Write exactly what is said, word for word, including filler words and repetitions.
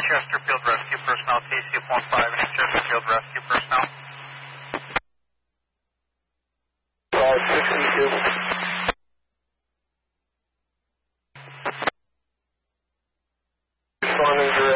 Chesterfield Rescue Personnel, T C one five, Chesterfield Rescue Personnel. five sixty-two. Responding to